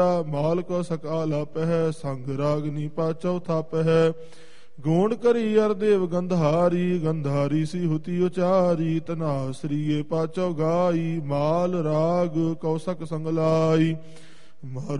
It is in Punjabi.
ਮਾਲ ਕੋ ਸਕਾ ਲਾਪਹਿ ਸੰਗ ਰਾਗਨੀ ਪਾਚਉ ਥਾਪਹਿ ਗੋਣ ਕਰੀ ਅਰ ਦੇਵ ਗੰਧਾਰੀ ਗੰਧਾਰੀ ਸੀ ਹੁਤੀ ਉਚਾਰੀ ਤਨਾ ਸ੍ਰੀਏ ਪਾਚਉ ਗਾਈ ਮਾਲ ਰਾਗ ਕੌਸਕ ਸੰਗ ਲਾਈ